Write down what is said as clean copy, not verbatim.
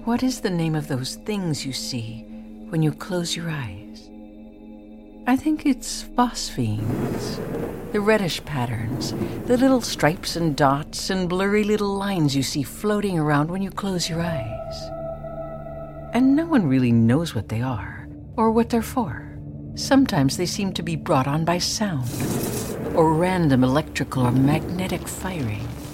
What is the name of those things you see when you close your eyes? I think it's phosphenes. The reddish patterns, the little stripes and dots and blurry little lines you see floating around when you close your eyes. And no one really knows what they are or what they're for. Sometimes they seem to be brought on by sound or random electrical or magnetic firing.